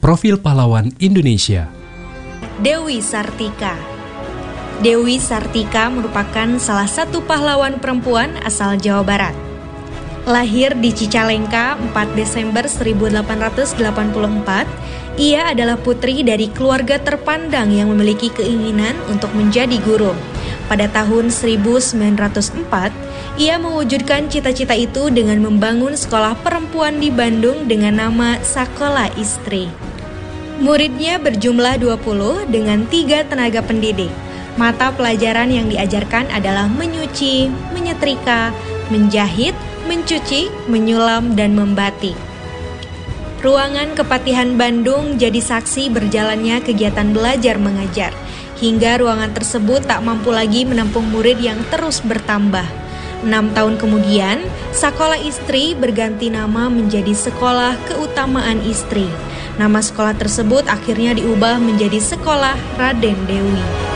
Profil Pahlawan Indonesia. Dewi Sartika. Dewi Sartika merupakan salah satu pahlawan perempuan asal Jawa Barat. Lahir di Cicalengka 4 Desember 1884, ia adalah putri dari keluarga terpandang yang memiliki keinginan untuk menjadi guru. Pada tahun 1904, ia mewujudkan cita-cita itu dengan membangun sekolah perempuan di Bandung dengan nama Sekolah Istri. Muridnya berjumlah 20 dengan 3 tenaga pendidik. Mata pelajaran yang diajarkan adalah menyuci, menyetrika, menjahit, mencuci, menyulam, dan membatik. Ruangan Kepatihan Bandung jadi saksi berjalannya kegiatan belajar mengajar, hingga ruangan tersebut tak mampu lagi menampung murid yang terus bertambah. 6 tahun kemudian, Sekolah Istri berganti nama menjadi Sekolah Keutamaan Istri. Nama sekolah tersebut akhirnya diubah menjadi Sekolah Raden Dewi.